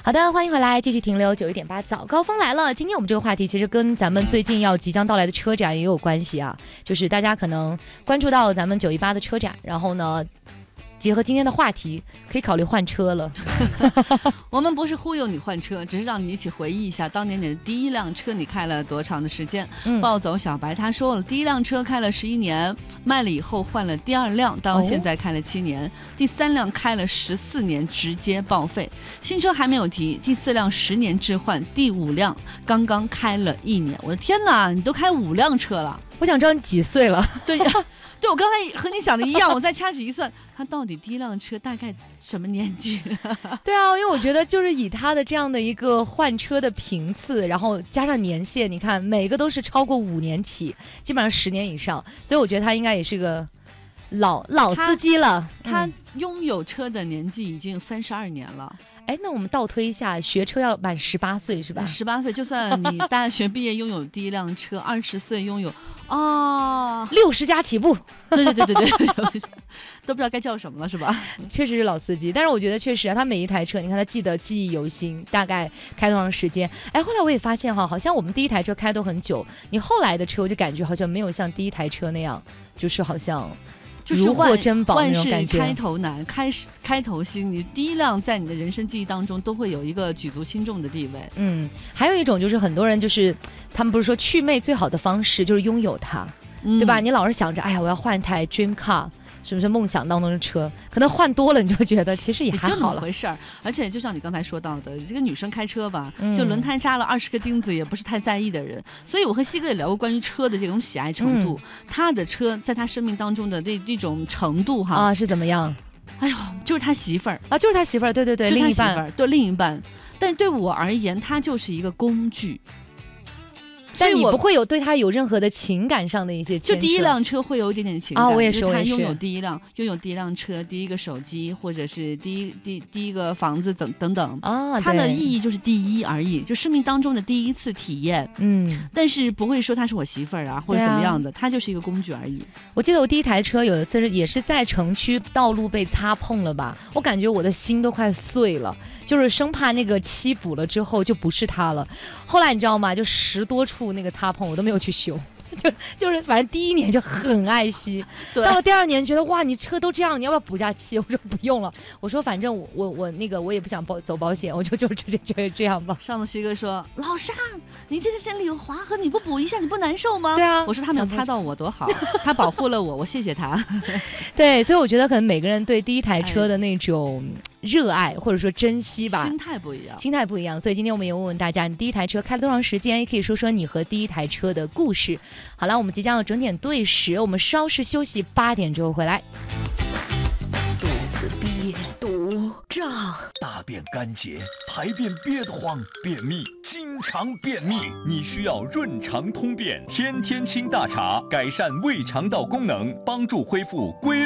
好的，欢迎回来，继续停留91.8，早高峰来了。今天我们这个话题其实跟咱们最近即将到来的车展也有关系啊，就是大家可能关注到咱们918的车展，然后呢，结合今天的话题，可以考虑换车了。 我们不是忽悠你换车，只是让你一起回忆一下当年你的第一辆车，你开了多长的时间。暴走小白他说了，第一辆车开了11年，卖了以后换了第2辆，到现在开了7年，第3辆开了14年，直接报废。新车还没有提，第4辆10年置换，第5辆刚刚开了1年。我的天哪，你都开5辆车了！ 我想知道你几岁了？ 对呀。对，我刚才和你想的一样，我再掐指一算，他到底第一辆车大概什么年纪？ 对啊，因为我觉得就是以他的这样的一个换车的频次，然后加上年限，你看每个都是超过5年起，基本上10年以上，所以我觉得他应该也是个老司机了。 他拥有车的年纪已经32年了。 哎，那我们倒推一下，学车要满18岁是吧 ？18岁，就算你大学毕业拥有第一辆车，20岁拥有 60加起步。 对，都不知道该叫什么了是吧？ 确实是老司机，但是我觉得确实啊，他每一台车，你看他记得记忆犹新，大概开多长时间？哎，后来我也发现好像我们第一台车开都很久，你后来的车我就感觉好像没有像第一台车那样，就是好像。如获珍宝那种感觉， 万事开头难，开头新。你第一辆在你的人生记忆当中都会有一个举足轻重的地位。 还有一种就是很多人就是他们不是说祛魅最好的方式就是拥有它，对吧？你老是想着哎呀我要换一台 dream car。是不是梦想当中的车？可能换多了，你就觉得其实也还好了， 就那么回事儿。而且就像你刚才说到的，这个女生开车吧，就轮胎扎了20个钉子也不是太在意的人。所以我和西哥也聊过关于车的这种喜爱程度。他的车在他生命当中的这种程度是怎么样？ 哎呦，就是他媳妇儿啊，就是他媳妇儿，对，另一半， 对另一半。但对我而言，他就是一个工具。 但你不会有对他有任何的情感上的一些牵涉， 就第一辆车会有一点点情感我也是， 他拥有第一辆车，第一个手机，或者是第一个房子等等它的意义就是第一而已，就生命当中的第一次体验。但是不会说她是我媳妇儿啊，或者怎么样的，她就是一个工具而已。 我记得我第一台车有一次也是在城区道路被擦碰了吧，我感觉我的心都快碎了，就是生怕那个漆补了之后就不是它了。后来你知道吗？就10多处那个擦碰我都没有去修，就是反正第1年就很爱惜，到了第2年觉得哇你车都这样，你要不要补下漆？我说不用了，我说反正我那个我也不想走保险，我就这样吧。 上次西哥说老尚你这个线里有划痕，你不补一下你不难受吗？ 对啊， 我说他没有擦到我多好，他保护了我谢谢他。 对，所以我觉得可能每个人对第一台车的那种热爱或者说珍惜吧， 心态不一样。 所以今天我们也问问大家，你第一台车开了多长时间？也可以说说你和第一台车的故事。好了，我们即将要整点对时，我们稍事休息，8点之后回来。 肚子憋堵胀， 大便干结，排便憋得慌，便秘，经常便秘，你需要润肠通便天天清大茶，改善胃肠道功能，帮助恢复规律。